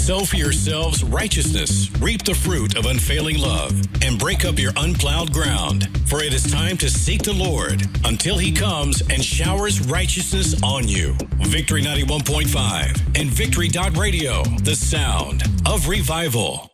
Sow for yourselves righteousness, reap the fruit of unfailing love, and break up your unplowed ground. For it is time to seek the Lord until he comes and showers righteousness on you. Victory 91.5 and Victory.radio, the sound of revival.